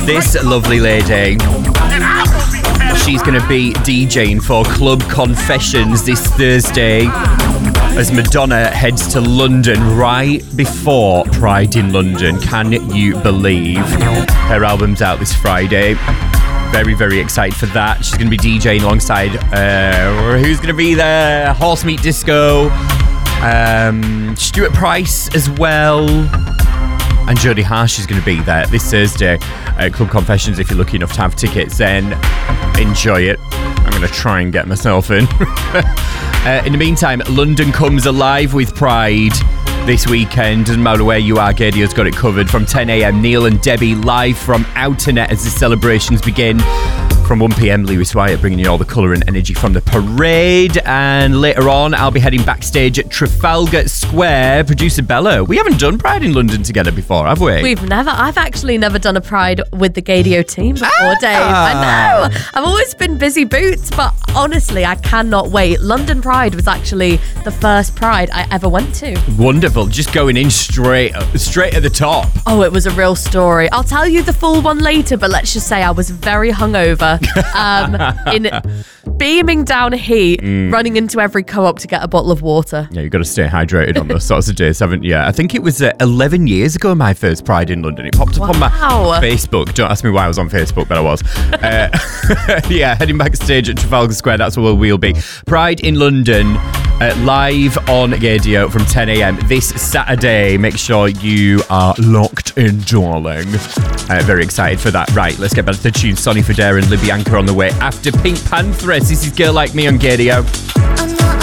This lovely lady, she's going to be DJing for Club Confessions this Thursday as Madonna heads to London right before Pride in London. Can you believe? Her album's out this Friday. Very, very excited for that. She's going to be DJing alongside, who's going to be there? Horse Meat Disco, Stuart Price as well. And Jodie Harsh is going to be there this Thursday at Club Confessions. If you're lucky enough to have tickets, then enjoy it. I'm going to try and get myself in. In the meantime, London comes alive with Pride this weekend. Doesn't matter where you are, Gadio's got it covered. From 10 a.m, Neil and Debbie live from Outernet as the celebrations begin. From 1 p.m, Lewis Wyatt bringing you all the colour and energy from the parade. And later on, I'll be heading backstage at Trafalgar Square. Producer Bella, we haven't done Pride in London together before, have we? I've actually never done a Pride with the Gadio team before, Dave. I know. I've always been busy boots, but honestly, I cannot wait. London Pride was actually the first Pride I ever went to. Wonderful. Just going in straight at the top. Oh, it was a real story. I'll tell you the full one later, but let's just say I was very hungover. In beaming down heat, running into every co-op to get a bottle of water. Yeah, you've got to stay hydrated on those sorts of days, haven't you? I think it was 11 years ago, my first Pride in London. It popped up on my Facebook. Don't ask me why I was on Facebook, but I was. Yeah, heading backstage at Trafalgar Square, that's where we'll be. Pride in London, live on Gadio from 10 a.m. this Saturday. Make sure you are locked in, darling. Very excited for that. Right, let's get back to the tune. Sonny Fodera and Libby Anchor on the way after Pink Pantheress. This is Girl Like Me on Gadio.